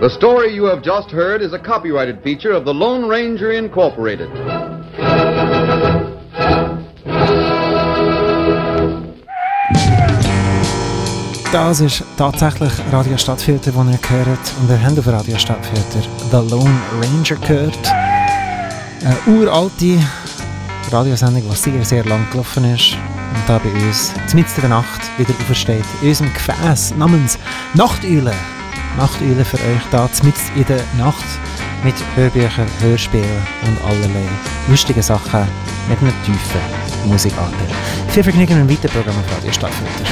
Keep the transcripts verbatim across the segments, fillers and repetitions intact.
The story you have just heard is a copyrighted feature of the Lone Ranger Incorporated. Das ist tatsächlich Radio Stadtfilter, den ihr gehört. Und ihr habt auf Radio Stadtfilter The Lone Ranger gehört. Eine uralte Radiosendung, die sehr, sehr lang gelaufen ist. Und da bei uns, mitten in der Nacht, wieder aufersteht. In unserem Gefäß namens Nachteule. Nachteule für euch da, mitten in der Nacht. Mit Hörbüchern, Hörspielen und allerlei lustigen Sachen mit einer tiefen Musikart. Viel Vergnügen im weiteren Programm auf Radio Stadtfilter.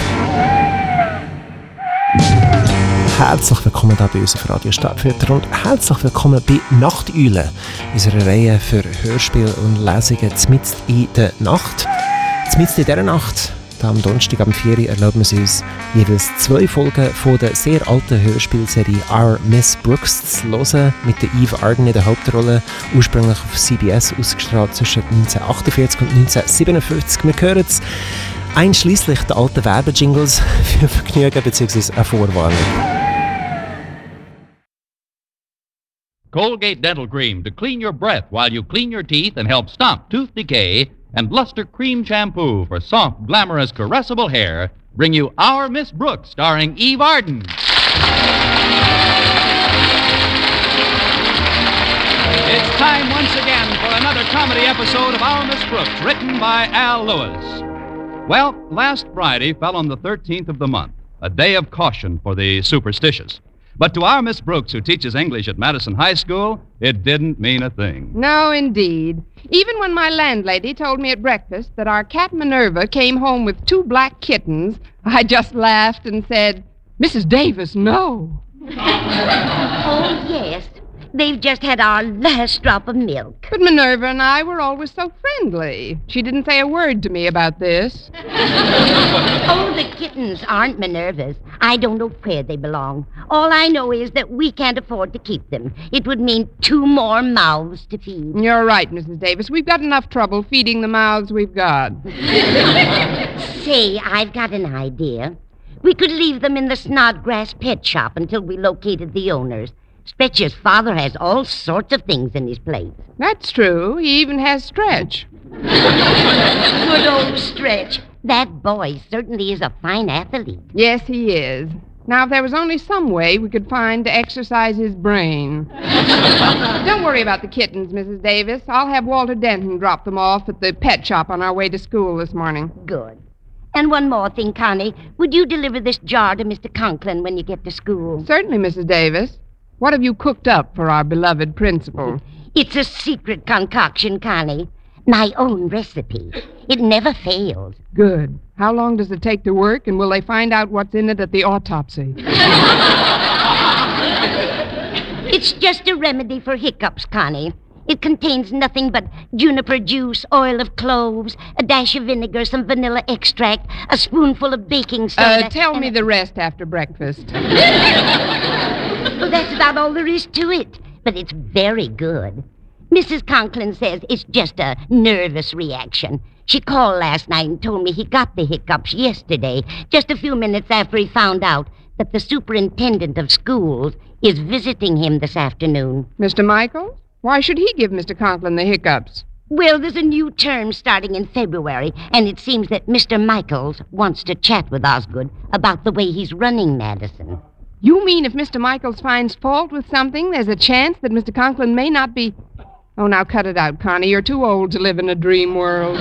Herzlich willkommen hier bei uns auf Radio Stadtfilter und herzlich willkommen bei Nachteule, unserer Reihe für Hörspiele und Lesungen mitten in der Nacht. Mitten in dieser Nacht, da am Donnerstag am vier Uhr, erlauben wir uns jeweils zwei Folgen von der sehr alten Hörspielserie Our Miss Brooks zu hören, mit der Eve Arden in der Hauptrolle, ursprünglich auf C B S ausgestrahlt zwischen neunzehnhundertachtundvierzig und neunzehnhundertsiebenundfünfzig. Wir hören es einschliesslich die alten Werbejingles für Vergnügen bzw. eine Vorwarnung. Colgate Dental Cream to clean your breath while you clean your teeth and help stop tooth decay, and Luster Cream Shampoo for soft, glamorous, caressable hair bring you Our Miss Brooks, starring Eve Arden. It's time once again for another comedy episode of Our Miss Brooks, written by Al Lewis. Well, last Friday fell on the thirteenth of the month, a day of caution for the superstitious. But to our Miss Brooks, who teaches English at Madison High School, it didn't mean a thing. No, indeed. Even when my landlady told me at breakfast that our cat Minerva came home with two black kittens, I just laughed and said, Missus Davis, no. Oh, yes. They've just had our last drop of milk. But Minerva and I were always so friendly. She didn't say a word to me about this. Oh, the kittens aren't Minerva's. I don't know where they belong. All I know is that we can't afford to keep them. It would mean two more mouths to feed. You're right, Missus Davis. We've got enough trouble feeding the mouths we've got. Say, I've got an idea. We could leave them in the Snodgrass pet shop until we located the owners. Stretch's father has all sorts of things in his place. That's true. He even has Stretch. Good old Stretch. That boy certainly is a fine athlete. Yes, he is. Now, if there was only some way we could find to exercise his brain. Don't worry about the kittens, Missus Davis. I'll have Walter Denton drop them off at the pet shop on our way to school this morning. Good. And one more thing, Connie. Would you deliver this jar to Mister Conklin when you get to school? Certainly, Missus Davis. What have you cooked up for our beloved principal? It's a secret concoction, Connie. My own recipe. It never fails. Good. How long does it take to work, and will they find out what's in it at the autopsy? It's just a remedy for hiccups, Connie. It contains nothing but juniper juice, oil of cloves, a dash of vinegar, some vanilla extract, a spoonful of baking soda. Uh, tell me a... the rest after breakfast. Well, that's about all there is to it. But it's very good. Missus Conklin says it's just a nervous reaction. She called last night and told me he got the hiccups yesterday, just a few minutes after he found out that the superintendent of schools is visiting him this afternoon. Mister Michaels? Why should he give Mister Conklin the hiccups? Well, there's a new term starting in February, and it seems that Mister Michaels wants to chat with Osgood about the way he's running Madison. You mean if Mister Michaels finds fault with something, there's a chance that Mister Conklin may not be... Oh, now cut it out, Connie. You're too old to live in a dream world.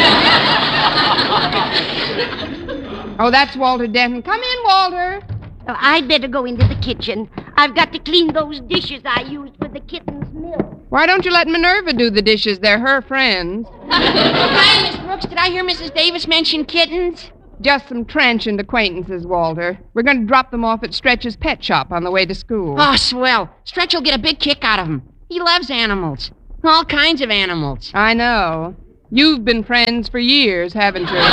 Oh, that's Walter Denton. Come in, Walter. Oh, I'd better go into the kitchen. I've got to clean those dishes I used for the kitten's milk. Why don't you let Minerva do the dishes? They're her friends. Hi, Miss Brooks. Did I hear Missus Davis mention kittens? Just some transient acquaintances, Walter. We're going to drop them off at Stretch's pet shop on the way to school. Oh, swell. Stretch will get a big kick out of them. He loves animals. All kinds of animals. I know. You've been friends for years, haven't you?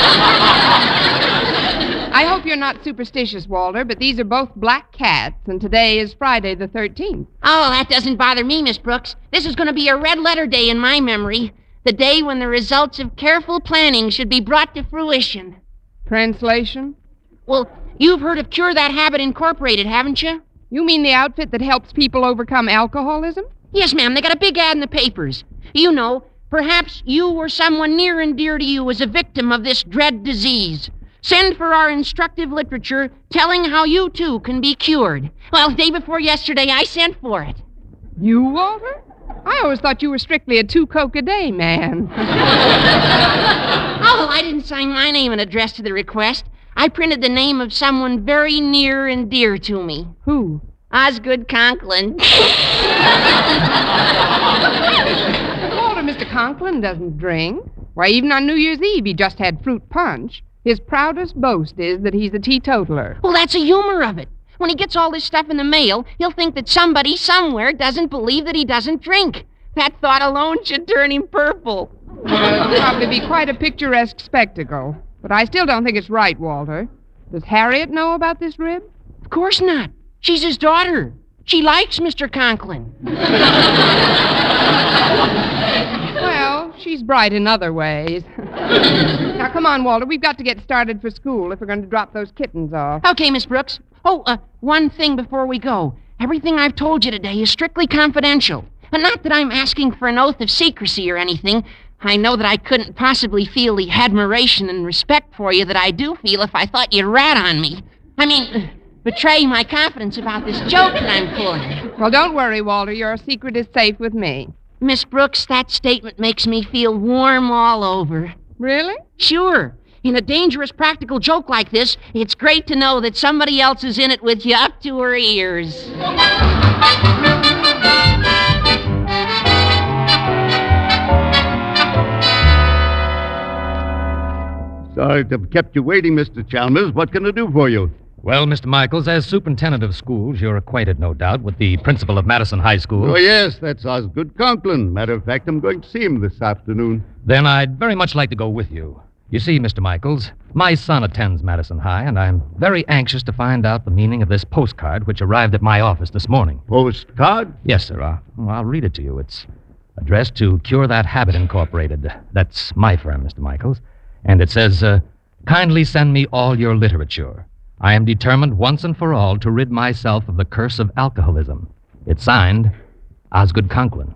I hope you're not superstitious, Walter, but these are both black cats, and today is Friday the thirteenth. Oh, that doesn't bother me, Miss Brooks. This is going to be a red letter day in my memory. The day when the results of careful planning should be brought to fruition. Translation? Well, you've heard of Cure That Habit Incorporated, haven't you? You mean the outfit that helps people overcome alcoholism? Yes, ma'am. They got a big ad in the papers. You know, perhaps you or someone near and dear to you is a victim of this dread disease. Send for our instructive literature telling how you, too, can be cured. Well, day before yesterday, I sent for it. You, Walter? I always thought you were strictly a two-coke-a-day man. Oh, I didn't sign my name and address to the request. I printed the name of someone very near and dear to me. Who? Osgood Conklin. Walter, Mister Conklin doesn't drink. Why, even on New Year's Eve, he just had fruit punch. His proudest boast is that he's a teetotaler. Well, that's the humor of it. When he gets all this stuff in the mail, he'll think that somebody somewhere doesn't believe that he doesn't drink. That thought alone should turn him purple. Well, it'll probably be quite a picturesque spectacle. But I still don't think it's right, Walter. Does Harriet know about this rib? Of course not. She's his daughter. She likes Mister Conklin. Well, she's bright in other ways. Now, come on, Walter. We've got to get started for school if we're going to drop those kittens off. Okay, Miss Brooks. Oh, uh, one thing before we go. Everything I've told you today is strictly confidential. And not that I'm asking for an oath of secrecy or anything. I know that I couldn't possibly feel the admiration and respect for you that I do feel if I thought you'd rat on me. I mean, betray my confidence about this joke that I'm pulling. Well, don't worry, Walter. Your secret is safe with me. Miss Brooks, that statement makes me feel warm all over. Really? Sure. In a dangerous practical joke like this, it's great to know that somebody else is in it with you up to her ears. Sorry to have kept you waiting, Mister Chalmers. What can I do for you? Well, Mister Michaels, as superintendent of schools, you're acquainted, no doubt, with the principal of Madison High School. Oh, yes, that's Osgood Conklin. Matter of fact, I'm going to see him this afternoon. Then I'd very much like to go with you. You see, Mister Michaels, my son attends Madison High, and I'm very anxious to find out the meaning of this postcard which arrived at my office this morning. Postcard? Yes, sir. I'll, well, I'll read it to you. It's addressed to Cure That Habit Incorporated. That's my firm, Mister Michaels. And it says, uh, kindly send me all your literature. I am determined once and for all to rid myself of the curse of alcoholism. It's signed, Osgood Conklin.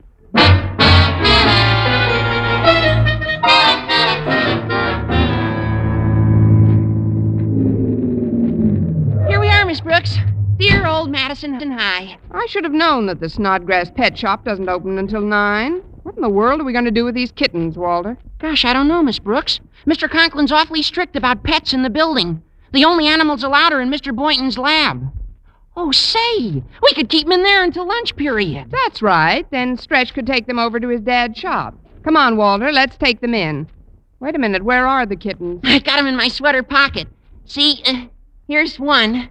Here we are, Miss Brooks. Dear old Madison High. I should have known that the Snodgrass Pet Shop doesn't open until nine. What in the world are we going to do with these kittens, Walter? Gosh, I don't know, Miss Brooks. Mister Conklin's awfully strict about pets in the building. The only animals allowed are in Mister Boynton's lab. Oh, say, we could keep them in there until lunch period. That's right. Then Stretch could take them over to his dad's shop. Come on, Walter, let's take them in. Wait a minute, where are the kittens? I got them in my sweater pocket. See, uh, here's one.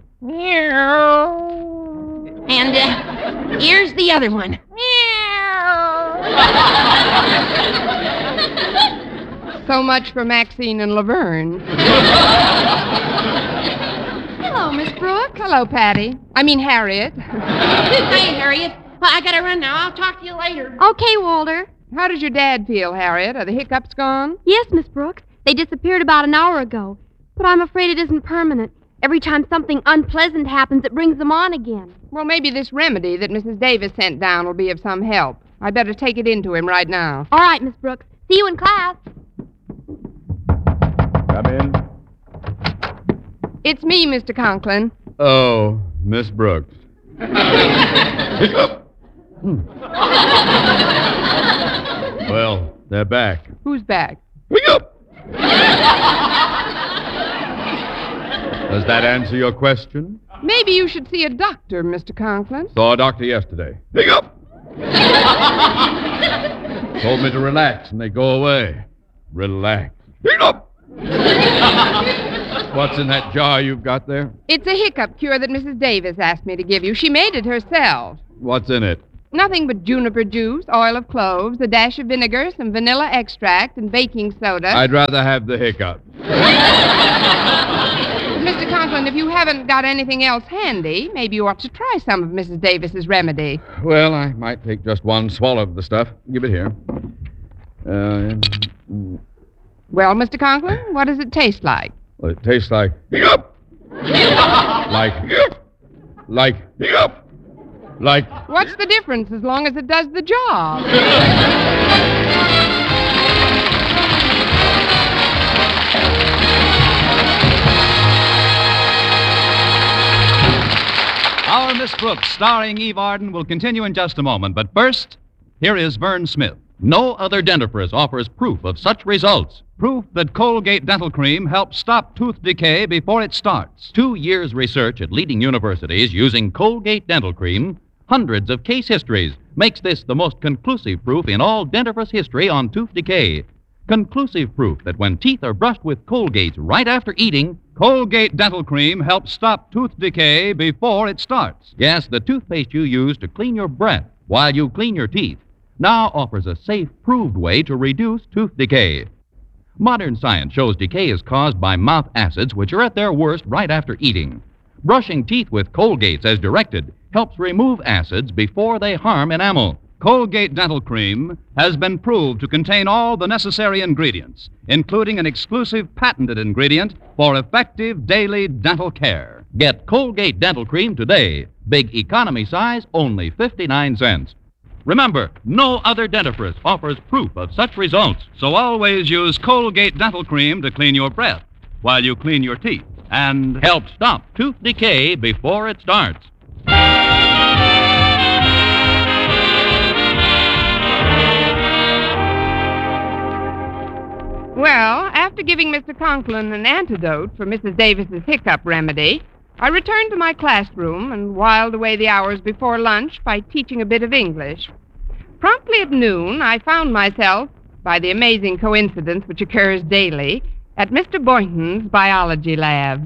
And uh, here's the other one. So much for Maxine and Laverne. Hello, Miss Brooks. Hello, Patty. I mean, Harriet. Hi, Harriet. Well, I gotta run now. I'll talk to you later. Okay, Walter. How does your dad feel, Harriet? Are the hiccups gone? Yes, Miss Brooks. They disappeared about an hour ago. But I'm afraid it isn't permanent. Every time something unpleasant happens, it brings them on again. Well, maybe this remedy that Missus Davis sent down will be of some help. I'd better take it into him right now. All right, Miss Brooks. See you in class. Come in. It's me, Mister Conklin. Oh, Miss Brooks. Well, they're back. Who's back? Does that answer your question? Maybe you should see a doctor, Mister Conklin. Saw a doctor yesterday. Pick up! Told me to relax and they go away. Relax. Pick up! What's in that jar you've got there? It's a hiccup cure that Missus Davis asked me to give you. She made it herself. What's in it? Nothing but juniper juice, oil of cloves, a dash of vinegar, some vanilla extract, and baking soda. I'd rather have the hiccup. Mister Conklin, if you haven't got anything else handy, maybe you ought to try some of Missus Davis's remedy. Well, I might take just one swallow of the stuff. Give it here. Uh, Well, Mister Conklin, what does it taste like? well, it tastes like... Hiccup! like... Like, yup. Like, What's the difference as long as it does the job? Our Miss Brooks, starring Eve Arden, will continue in just a moment. But first, here is Vern Smith. No other dentifrice offers proof of such results. Proof that Colgate Dental Cream helps stop tooth decay before it starts. Two years' research at leading universities using Colgate Dental Cream, hundreds of case histories, makes this the most conclusive proof in all dentifrice history on tooth decay. Conclusive proof that when teeth are brushed with Colgate right after eating, Colgate Dental Cream helps stop tooth decay before it starts. Yes, the toothpaste you use to clean your breath while you clean your teeth now offers a safe, proved way to reduce tooth decay. Modern science shows decay is caused by mouth acids, which are at their worst right after eating. Brushing teeth with Colgates as directed helps remove acids before they harm enamel. Colgate Dental Cream has been proved to contain all the necessary ingredients, including an exclusive patented ingredient for effective daily dental care. Get Colgate Dental Cream today. Big economy size, only fifty-nine cents. Remember, no other dentifrice offers proof of such results. So always use Colgate Dental Cream to clean your breath while you clean your teeth and help stop tooth decay before it starts. Well, after giving Mister Conklin an antidote for Missus Davis's hiccup remedy, I returned to my classroom and whiled away the hours before lunch by teaching a bit of English. Promptly at noon, I found myself, by the amazing coincidence which occurs daily, at Mister Boynton's biology lab.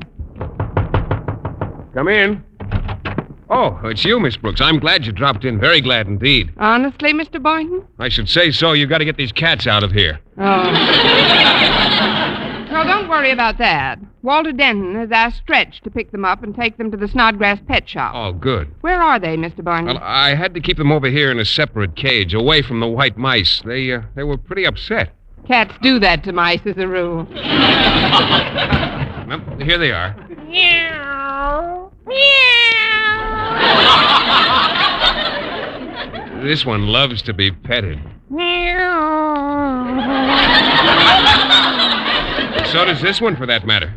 come in. Oh, it's you, Miss Brooks. I'm glad you dropped in. Very glad indeed. Honestly, Mister Boynton? I should say so. You've got to get these cats out of here. Oh. Well, don't worry about that. Walter Denton has asked Stretch to pick them up and take them to the Snodgrass Pet Shop. Oh, good. Where are they, Mister Boynton? Well, I had to keep them over here in a separate cage, away from the white mice. They, uh, they were pretty upset. Cats do that to mice as a rule. Well, here they are. Meow. Meow. This one loves to be petted. So does this one, for that matter.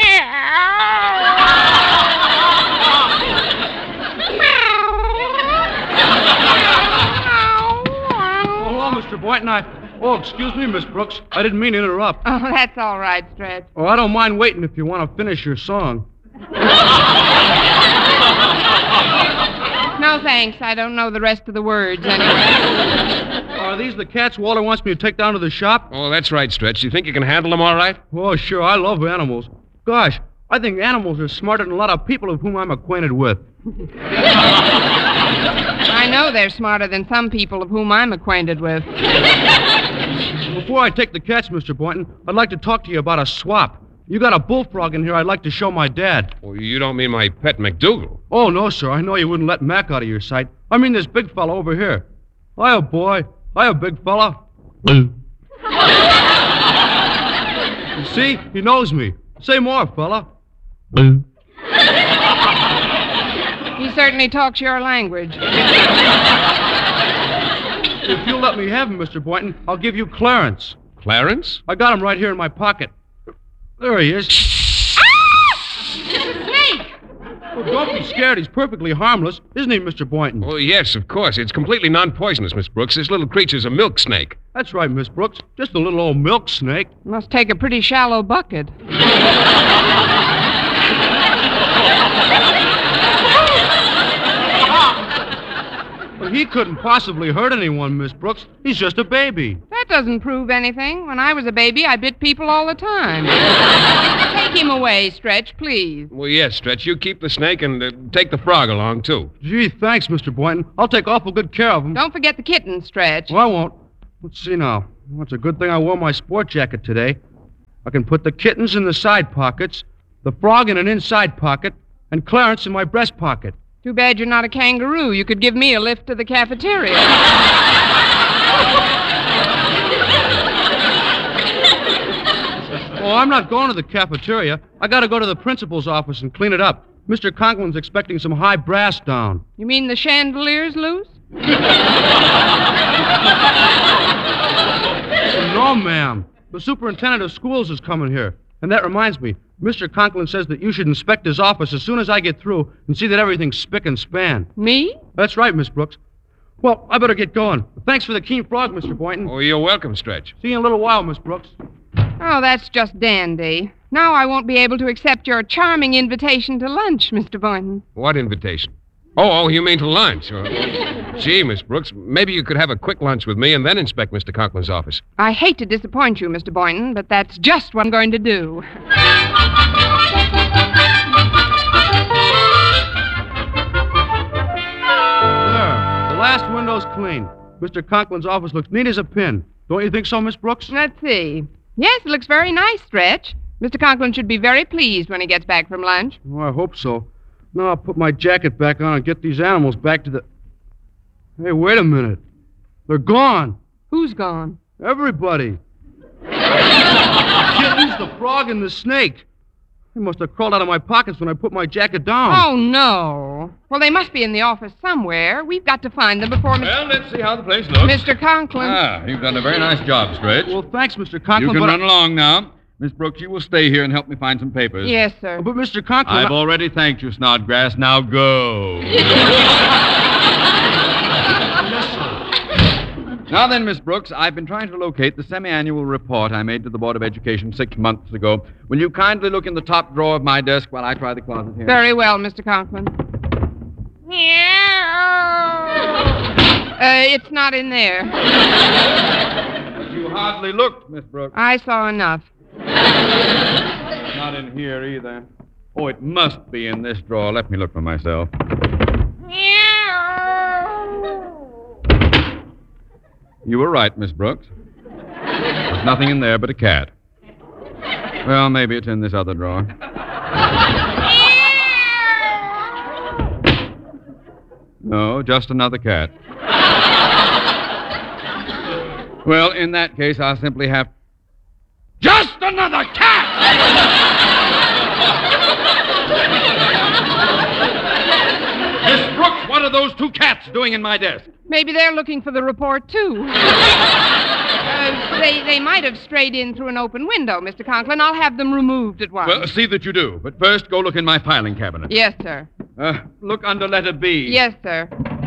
Oh, hello, Mister Boynton. I... Oh, excuse me, Miss Brooks. I didn't mean to interrupt. Oh, that's all right, Stretch. Oh, I don't mind waiting if you want to finish your song. No, thanks. I don't know the rest of the words anyway. Are these the cats Walter wants me to take down to the shop? Oh, that's right, Stretch. You think you can handle them all right? Oh, sure. I love animals. Gosh, I think animals are smarter than a lot of people of whom I'm acquainted with. I know they're smarter than some people of whom I'm acquainted with. Before I take the cats, Mister Boynton, I'd like to talk to you about a swap. You got a bullfrog in here I'd like to show my dad. Oh, you don't mean my pet McDougal? Oh, no, sir. I know you wouldn't let Mac out of your sight. I mean this big fella over here. Hiya, boy. Hiya, big fella. You see? He knows me. Say more, fella. He certainly talks your language. If you'll let me have him, Mister Boynton, I'll give you Clarence. Clarence? I got him right here in my pocket. There he is. It's a snake! Well, don't be scared. He's perfectly harmless. Isn't he, Mister Boynton? Oh, yes, of course. It's completely non-poisonous, Miss Brooks. This little creature's a milk snake. That's right, Miss Brooks. Just a little old milk snake. Must take a pretty shallow bucket. But he couldn't possibly hurt anyone, Miss Brooks. He's just a baby. That doesn't prove anything. When I was a baby, I bit people all the time. Take him away, Stretch, please. Well, yes, Stretch. You keep the snake and uh, take the frog along, too. Gee, thanks, Mister Boynton. I'll take awful good care of him. Don't forget the kitten, Stretch. Well, I won't. Let's see now. Well, it's a good thing I wore my sport jacket today. I can put the kittens in the side pockets, the frog in an inside pocket, and Clarence in my breast pocket. Too bad you're not a kangaroo. You could give me a lift to the cafeteria. Oh, I'm not going to the cafeteria. I got to go to the principal's office and clean it up. Mister Conklin's expecting some high brass down. You mean the chandelier's loose? No, ma'am. The superintendent of schools is coming here. And that reminds me, Mister Conklin says that you should inspect his office as soon as I get through and see that everything's spick and span. Me? That's right, Miss Brooks. Well, I better get going. Thanks for the keen frog, Mister Boynton. Oh, you're welcome, Stretch. See you in a little while, Miss Brooks. Oh, that's just dandy. Now I won't be able to accept your charming invitation to lunch, Mister Boynton. What invitation? Oh, oh, you mean to lunch? Oh, gee, Miss Brooks, maybe you could have a quick lunch with me and then inspect Mister Conklin's office. I hate to disappoint you, Mister Boynton, but that's just what I'm going to do. There. The last window's clean. Mister Conklin's office looks neat as a pin. Don't you think so, Miss Brooks? Let's see. Yes, it looks very nice, Stretch. Mister Conklin should be very pleased when he gets back from lunch. Oh, I hope so. Now I'll put my jacket back on and get these animals back to the... Hey, wait a minute. They're gone. Who's gone? Everybody. The kittens, the frog, and the snake. They must have crawled out of my pockets when I put my jacket down. Oh, no. Well, they must be in the office somewhere. We've got to find them before... Well, let's see how the place looks. Mister Conklin. Ah, you've done a very nice job, Stretch. Well, thanks, Mister Conklin, You can but run I... along now. Miss Brooks, you will stay here and help me find some papers. Yes, sir. But Mister Conklin... I've I... already thanked you, Snodgrass. Now go. Now then, Miss Brooks, I've been trying to locate the semi-annual report I made to the Board of Education six months ago. Will you kindly look in the top drawer of my desk while I try the closet here? Very well, Mister Conklin. uh, it's not in there. But you hardly looked, Miss Brooks. I saw enough. It's not in here either. Oh, it must be in this drawer. Let me look for myself. You were right, Miss Brooks. There's nothing in there but a cat. Well, maybe it's in this other drawer. No, just another cat. Well, in that case, I'll simply have... Just another cat! Miss Brooks, what are those two cats doing in my desk? Maybe they're looking for the report, too. uh, they, they might have strayed in through an open window, Mister Conklin. I'll have them removed at once. Well, see that you do. But first, go look in my filing cabinet. Yes, sir. Uh, look under letter B. Yes, sir.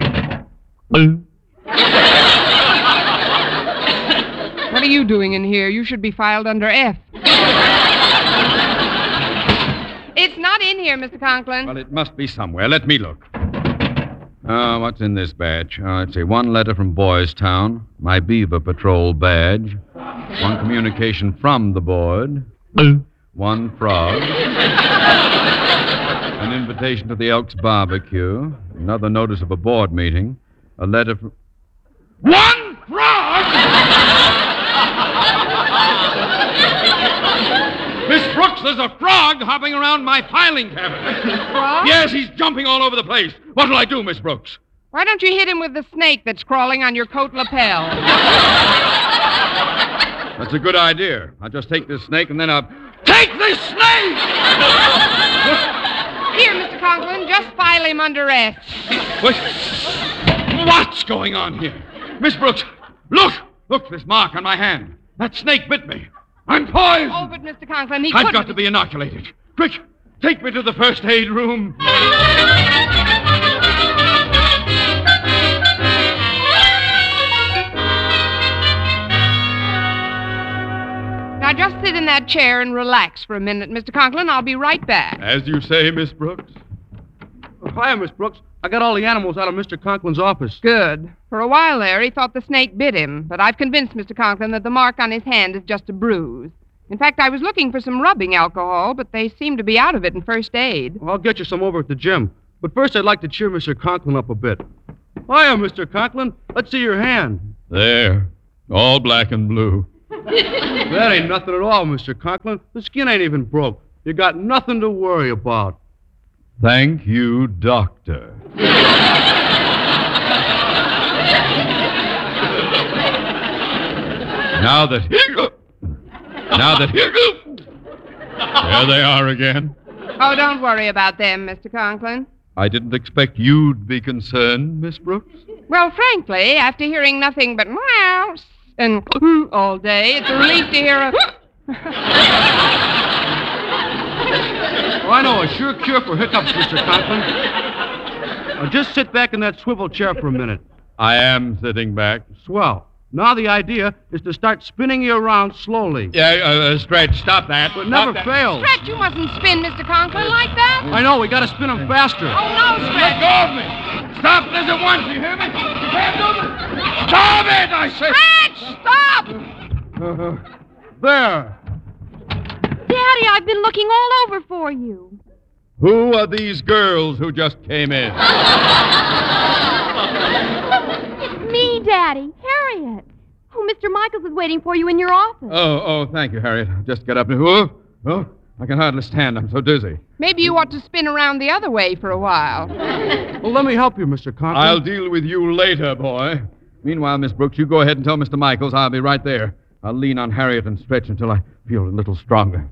What are you doing in here? You should be filed under F. It's not in here, Mister Conklin. Well, it must be somewhere. Let me look. Uh, what's in this batch? Uh, let's see. One letter from Boys Town, my Beaver Patrol badge. One communication from the board. One frog. An invitation to the Elks barbecue. Another notice of a board meeting. A letter from... One frog! Miss Brooks, there's a frog hopping around my filing cabinet. Frog? Yes, he's jumping all over the place. What'll I do, Miss Brooks? Why don't you hit him with the snake that's crawling on your coat lapel? That's a good idea. I'll just take this snake and then I'll... Take this snake! Here, Mister Conklin, just file him under S. What? What's going on here? Miss Brooks, look! Look, this mark on my hand. That snake bit me. I'm poisoned! Oh, but Mister Conklin, he I've couldn't... got to be inoculated. Quick, take me to the first aid room. Now, just sit in that chair and relax for a minute, Mister Conklin. I'll be right back. As you say, Miss Brooks. Oh, hiya, Miss Brooks. I got all the animals out of Mister Conklin's office. Good. For a while there, he thought the snake bit him, but I've convinced Mister Conklin that the mark on his hand is just a bruise. In fact, I was looking for some rubbing alcohol, but they seem to be out of it in first aid. Well, I'll get you some over at the gym. But first, I'd like to cheer Mister Conklin up a bit. Hiya, Mister Conklin. Let's see your hand. There. All black and blue. That ain't nothing at all, Mister Conklin. The skin ain't even broke. You got nothing to worry about. Thank you, Doctor. Now that... Now that... There they are again. Oh, don't worry about them, Mister Conklin. I didn't expect you'd be concerned, Miss Brooks. Well, frankly, after hearing nothing but meows and all day, it's a relief to hear a... Oh, I know a sure cure for hiccups, Mister Conklin. Now, just sit back in that swivel chair for a minute. I am sitting back. Swell. Now the idea is to start spinning you around slowly. Yeah, uh, Stretch, stop that. But it never Stop that. fails. Stretch, you mustn't spin, Mister Conklin, like that. I know, we gotta spin them faster. Oh, no, Stretch. Let go of me! Stop this at once, you hear me? You can't do this! Stop it, I say! Stretch, stop! Uh, there. Daddy, I've been looking all over for you. Who are these girls who just came in? It's me, Daddy, Harriet. Oh, Mister Michaels is waiting for you in your office. Oh, oh, thank you, Harriet. I'll just get up and... Oh, oh, I can hardly stand. I'm so dizzy. Maybe you ought to spin around the other way for a while. Well, let me help you, Mister Conklin. I'll deal with you later, boy. Meanwhile, Miss Brooks, you go ahead and tell Mister Michaels I'll be right there. I'll lean on Harriet and Stretch until I feel a little stronger.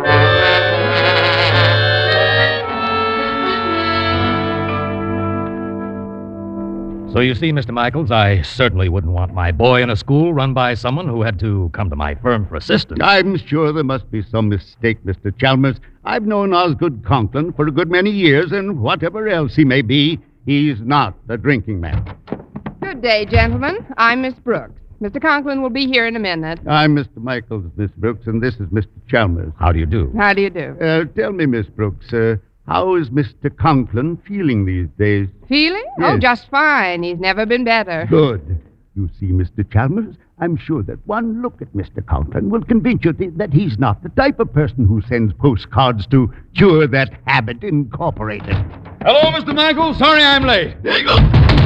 So you see, Mister Michaels, I certainly wouldn't want my boy in a school run by someone who had to come to my firm for assistance. I'm sure there must be some mistake, Mister Chalmers. I've known Osgood Conklin for a good many years, and whatever else he may be, he's not a drinking man. Good day, gentlemen. I'm Miss Brooks. Mister Conklin will be here in a minute. I'm Mister Michaels, Miss Brooks, and this is Mister Chalmers. How do you do? How do you do? Uh, tell me, Miss Brooks, uh, how is Mister Conklin feeling these days? Feeling? Yes. Oh, just fine. He's never been better. Good. You see, Mister Chalmers, I'm sure that one look at Mister Conklin will convince you th- that he's not the type of person who sends postcards to Cure That Habit Incorporated. Hello, Mister Michaels. Sorry I'm late. There you go.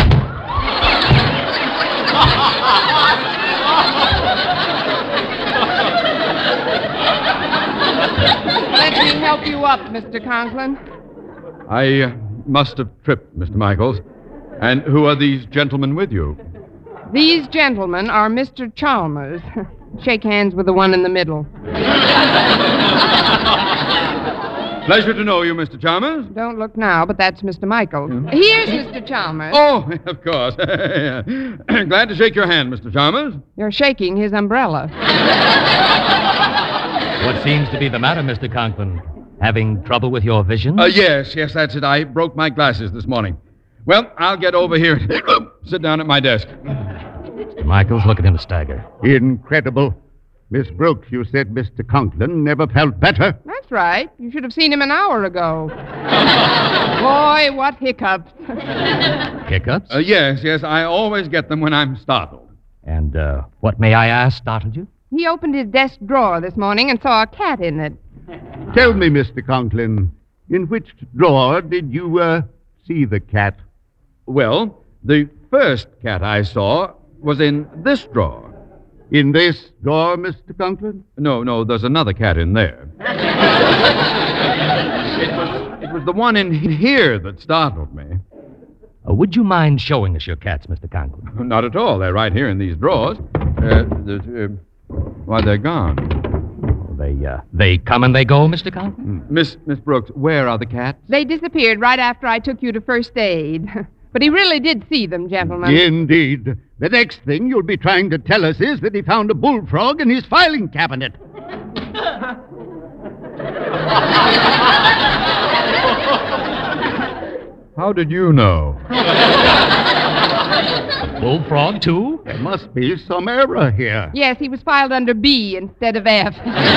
Let me help you up, Mister Conklin. I uh, must have tripped, Mister Michaels. And who are these gentlemen with you? These gentlemen are Mister Chalmers. Shake hands with the one in the middle. Pleasure to know you, Mister Chalmers. Don't look now, but that's Mister Michaels. Here's Mister Chalmers. Oh, of course. Glad to shake your hand, Mister Chalmers. You're shaking his umbrella. What seems to be the matter, Mister Conklin? Having trouble with your vision? Uh, yes, yes, that's it. I broke my glasses this morning. Well, I'll get over here and sit down at my desk. Mister Michaels, look at him stagger. Incredible. Miss Brooks, you said Mister Conklin never felt better. That's right. You should have seen him an hour ago. Boy, what hiccups. Hiccups? Uh, yes, yes, I always get them when I'm startled. And uh, what, may I ask, startled you? He opened his desk drawer this morning and saw a cat in it. Tell me, Mister Conklin, in which drawer did you, uh, see the cat? Well, the first cat I saw was in this drawer. In this drawer, Mister Conklin? No, no, there's another cat in there. it, was, it was the one in here that startled me. Uh, would you mind showing us your cats, Mister Conklin? Not at all. They're right here in these drawers. Uh, the, uh, why, they're gone. They, uh, they come and they go, Mister Conklin? Mm. Miss, Miss Brooks, where are the cats? They disappeared right after I took you to first aid. But he really did see them, gentlemen. Indeed. The next thing you'll be trying to tell us is that he found a bullfrog in his filing cabinet. How did you know? Bullfrog, too? There must be some error here. Yes, he was filed under B instead of F.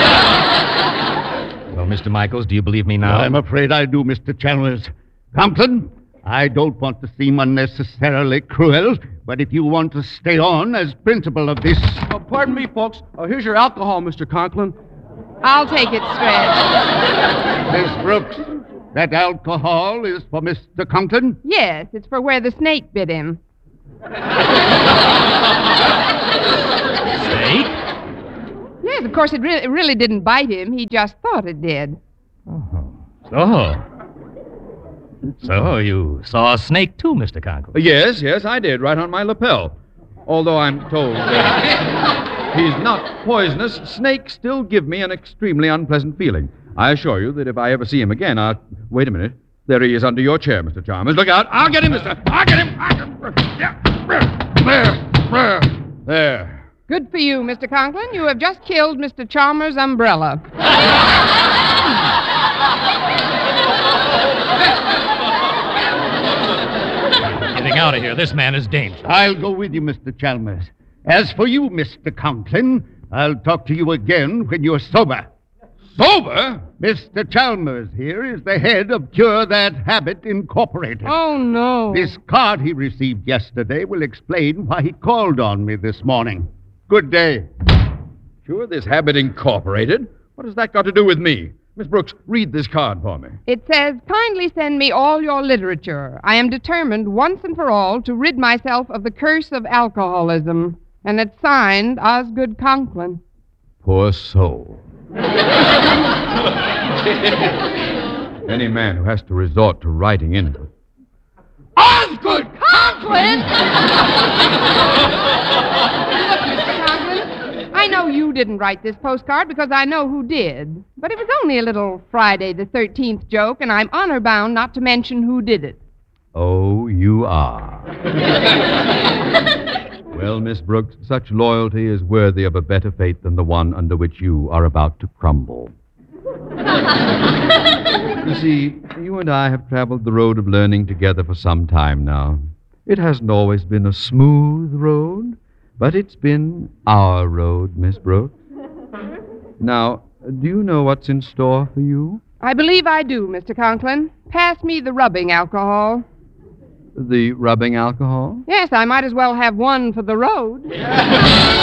Well, Mister Michaels, do you believe me now? I'm afraid I do, Mister Chalmers. Conklin, I don't want to seem unnecessarily cruel, but if you want to stay on as principal of this... Oh, pardon me, folks. Oh, here's your alcohol, Mister Conklin. I'll take it, Stretch. Miss Brooks, that alcohol is for Mister Conklin? Yes, it's for where the snake bit him. Snake? Yes, of course, it, re- it really didn't bite him. He just thought it did. Oh. So... So you saw a snake, too, Mister Conklin? Yes, yes, I did, right on my lapel. Although I'm told that he's not poisonous, snakes still give me an extremely unpleasant feeling. I assure you that if I ever see him again, I'll... Wait a minute. There he is under your chair, Mister Chalmers. Look out. I'll get him, mister. I'll get him. I'll get him. There. There. There. Good for you, Mister Conklin. You have just killed Mister Chalmers' umbrella. Getting out of here. This man is dangerous. I'll go with you, Mister Chalmers. As for you, Mister Conklin, I'll talk to you again when you're sober. Sober? Mister Chalmers here is the head of Cure That Habit Incorporated. Oh, no. This card he received yesterday will explain why he called on me this morning. Good day. Cure This Habit Incorporated? What has that got to do with me? Miss Brooks, read this card for me. It says, kindly send me all your literature. I am determined once and for all to rid myself of the curse of alcoholism. And it's signed Osgood Conklin. Poor soul. Any man who has to resort to writing in it. Osgood Conklin! Look, Mister Conklin, I know you didn't write this postcard because I know who did. But it was only a little Friday the thirteenth joke, and I'm honor bound not to mention who did it. Oh, you are. Well, Miss Brooks, such loyalty is worthy of a better fate than the one under which you are about to crumble. You see, you and I have traveled the road of learning together for some time now. It hasn't always been a smooth road, but it's been our road, Miss Brooks. Now, do you know what's in store for you? I believe I do, Mister Conklin. Pass me the rubbing alcohol. The rubbing alcohol? Yes, I might as well have one for the road.